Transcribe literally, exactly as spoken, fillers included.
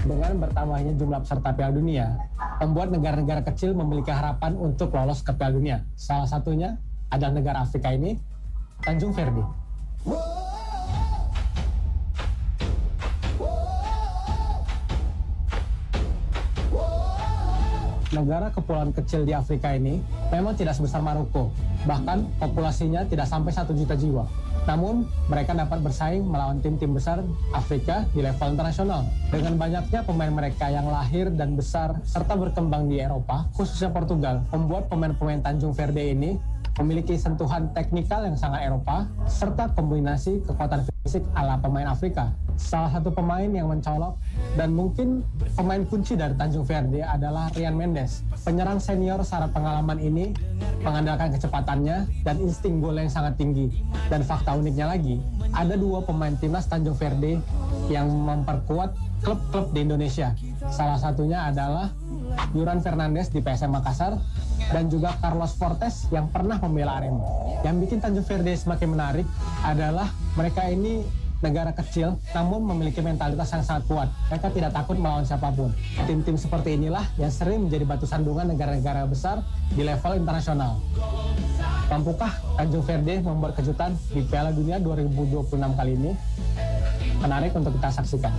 Dengan bertambahnya jumlah peserta Piala Dunia, membuat negara-negara kecil memiliki harapan untuk lolos ke Piala Dunia. Salah satunya adalah negara Afrika ini, Tanjung Verde. Negara kepulauan kecil di Afrika ini memang tidak sebesar Maroko, bahkan populasinya tidak sampai satu juta jiwa. Namun, mereka dapat bersaing melawan tim-tim besar Afrika di level internasional. Dengan banyaknya pemain mereka yang lahir dan besar serta berkembang di Eropa, khususnya Portugal, membuat pemain-pemain Tanjung Verde ini memiliki sentuhan teknikal yang sangat Eropa, serta kombinasi kekuatan fisik ala pemain Afrika. Salah satu pemain yang mencolok dan mungkin pemain kunci dari Tanjung Verde adalah Ryan Mendes. Penyerang senior syarat pengalaman ini mengandalkan kecepatannya dan insting gol yang sangat tinggi. Dan fakta uniknya lagi, ada dua pemain timnas Tanjung Verde yang memperkuat klub-klub di Indonesia. Salah satunya adalah Yuran Fernandes di P S M Makassar dan juga Carlos Fortes yang pernah membela Arema. Yang bikin Tanjung Verde semakin menarik adalah mereka ini negara kecil namun memiliki mentalitas yang sangat kuat. Mereka tidak takut melawan siapapun. Tim-tim seperti inilah yang sering menjadi batu sandungan negara-negara besar di level internasional. Mampukah Tanjung Verde membuat kejutan di Piala Dunia dua ribu dua puluh enam kali ini? Menarik untuk kita saksikan.